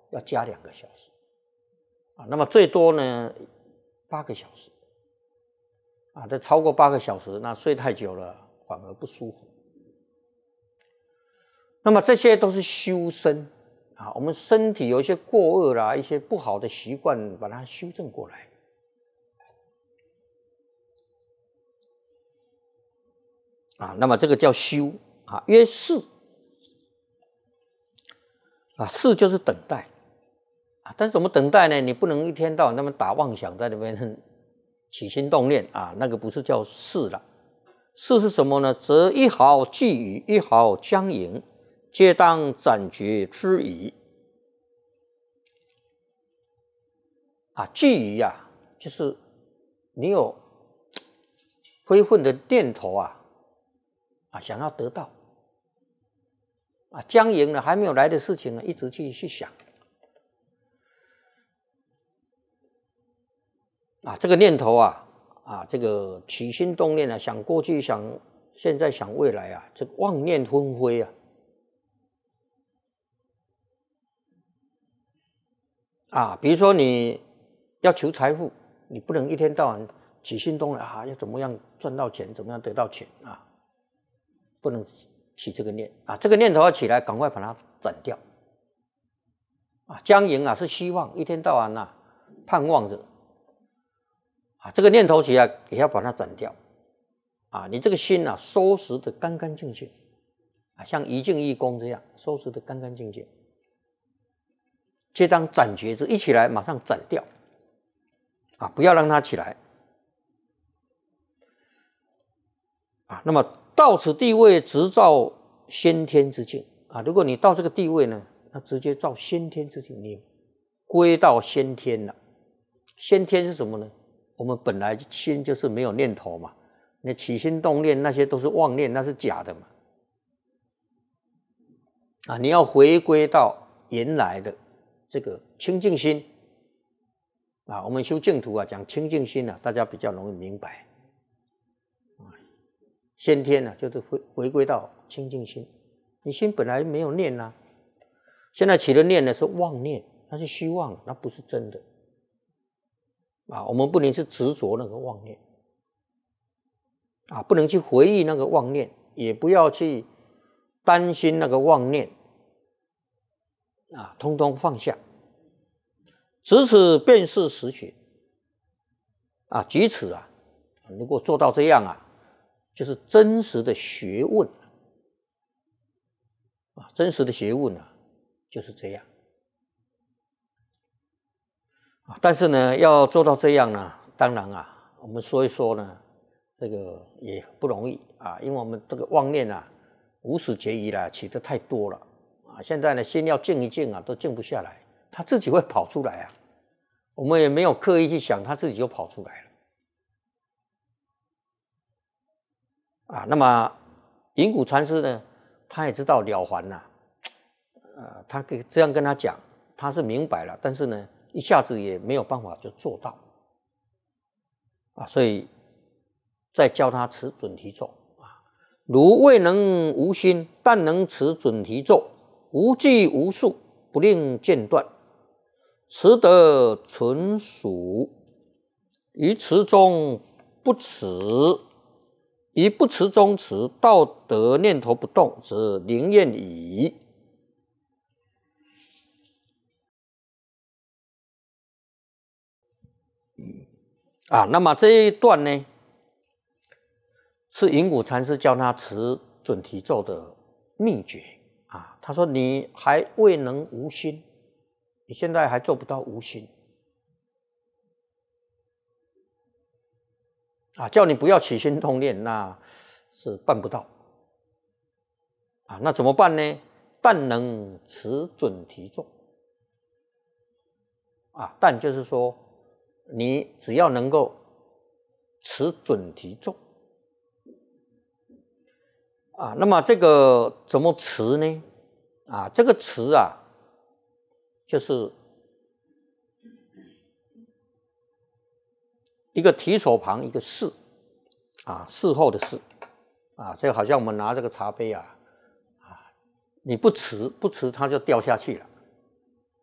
要加2个小时啊。那么最多呢8个小时啊，这超过8个小时，那睡太久了反而不舒服。那么这些都是修身啊，我们身体有一些过恶啦，一些不好的习惯，把它修正过来啊。那么这个叫修啊，曰事啊，事就是等待啊。但是怎么等待呢？你不能一天到晚那么打妄想，在那边起心动念啊，那个不是叫事了。事是什么呢？则一毫既雨，一毫将盈，皆当斩绝之矣。啊，既雨啊，就是你有非分的念头啊，想要得到啊，将盈呢，还没有来的事情呢，一直去想啊，这个念头啊，这个起心动念啊，想过去，想现在，想未来啊，这个妄念纷飞啊，比如说你要求财富，你不能一天到晚起心动念啊，要怎么样赚到钱，怎么样得到钱啊，不能起这个念啊，这个念头要起来，赶快把它斩掉啊。将盈啊是希望，一天到晚啊盼望着啊，这个念头起来也要把它斩掉啊。你这个心啊收拾的干干净净啊，像一静一功这样收拾的干干净净，皆当斩绝之，一起来马上斩掉啊，不要让它起来啊。那么到此地位，直照先天之境啊。如果你到这个地位呢，那直接照先天之境，你归到先天了。先天是什么呢？我们本来心就是没有念头嘛，你起心动念那些都是妄念，那是假的嘛。啊，你要回归到原来的这个清净心啊。我们修净土啊，讲清净心啊，大家比较容易明白。先天啊，就是回归到清净心。你心本来没有念啊，现在起了念呢是妄念，那是虚妄，那不是真的啊。我们不能去执着那个妄念啊，不能去回忆那个妄念，也不要去担心那个妄念啊，通通放下。执此便是实学啊，举此啊，如果做到这样啊，就是真实的学问啊，真实的学问啊，就是这样啊。但是呢，要做到这样呢，当然啊，我们说一说呢，这个也不容易啊，因为我们这个妄念啊，无始劫以来起得太多了啊。现在呢，心要静一静啊，都静不下来，它自己会跑出来啊。我们也没有刻意去想，它自己就跑出来了啊。那么云谷禅师呢，他也知道了凡呐，他可以这样跟他讲，他是明白了，但是呢，一下子也没有办法就做到啊，所以再教他持准提咒啊。如未能无心，但能持准提咒，无拘无束，不令间断，持得纯熟，于持中不持，于不持中持，道德念头不动，则灵验矣。啊，那么这一段呢，是云谷禅师教他持准提咒的秘诀啊。他说：“你还未能无心，你现在还做不到无心啊，叫你不要起心动念，那是办不到啊。那怎么办呢？但能持准提咒啊，但就是说，你只要能够持准提咒啊，那么这个怎么持呢？啊，这个持啊，就是一个提手旁一个事啊，事后的事啊，这个好像我们拿这个茶杯啊，你不持它就掉下去了